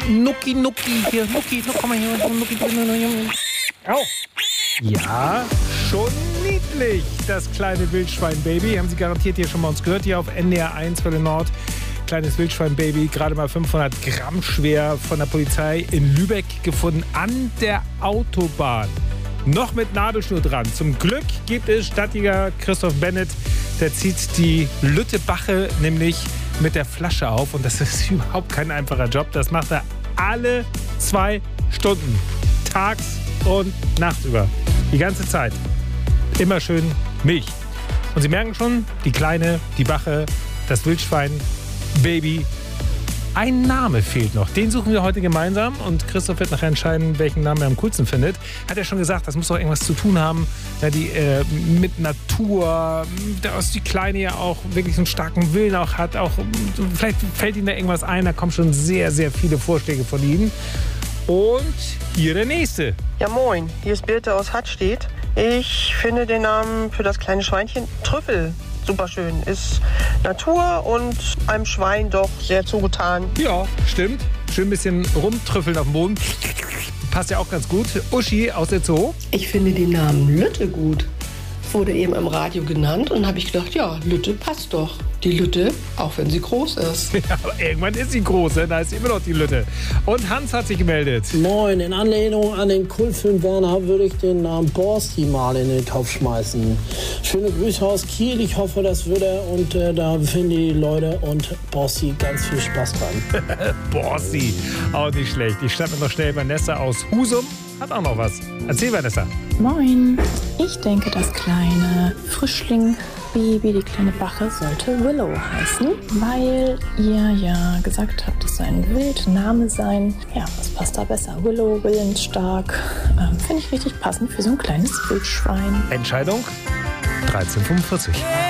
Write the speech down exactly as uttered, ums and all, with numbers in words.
Nucki, Nucki, hier, Nucki, komm mal hier, Nucki, Au. Ja, schon niedlich, das kleine Wildschwein-Baby. Haben Sie garantiert hier schon mal uns gehört, hier auf N D R eins Welle Nord. Kleines Wildschwein-Baby, gerade mal fünfhundert Gramm schwer, von der Polizei in Lübeck gefunden, an der Autobahn. Noch mit Nabelschnur dran. Zum Glück gibt es Stadtjäger Christoph Bennett, der zieht die Lüttebache nämlich mit der Flasche auf. Und das ist überhaupt kein einfacher Job. Das macht er alle zwei Stunden. Tags und nachts über. Die ganze Zeit. Immer schön Milch. Und Sie merken schon, die Kleine, die Bache, das Wildschwein, Baby. Ein Name fehlt noch. Den suchen wir heute gemeinsam. Und Christoph wird nachher entscheiden, welchen Namen er am coolsten findet. Hat er schon gesagt, das muss doch irgendwas zu tun haben ja, die, äh, mit Natur. Dass die Kleine ja auch wirklich so einen starken Willen auch hat. Auch, vielleicht fällt Ihnen da irgendwas ein. Da kommen schon sehr, sehr viele Vorschläge von Ihnen. Und hier der nächste. Ja, moin. Hier ist Birte aus Hattstedt. Ich finde den Namen für das kleine Schweinchen Trüffel super schön. Ist Natur und einem Schwein doch sehr zugetan. Ja, stimmt. Schön ein bisschen rumtrüffeln auf dem Boden. Passt ja auch ganz gut. Uschi aus der Zoo. Ich finde den Namen Lütte gut. Wurde eben im Radio genannt und habe ich gedacht, ja, Lütte passt doch. Die Lütte, auch wenn sie groß ist. Ja, aber irgendwann ist sie groß, ne? Da ist immer noch die Lütte. Und Hans hat sich gemeldet. Moin, in Anlehnung an den Kultfilm Werner würde ich den Namen Borsti mal in den Topf schmeißen. Schöne Grüße aus Kiel, ich hoffe, das würde er und äh, da finden die Leute und Borsti ganz viel Spaß dran. Borsti, auch nicht schlecht. Ich schnappe noch schnell Vanessa aus Husum. Hat auch noch was. Erzähl, Vanessa. Moin. Ich denke, das kleine Frischling-Baby, die kleine Bache, sollte Willow heißen, weil ihr ja gesagt habt, es soll ein Wildname sein. Ja, was passt da besser? Willow, willensstark. Ähm, Finde ich richtig passend für so ein kleines Wildschwein. Entscheidung dreizehn fünfundvierzig.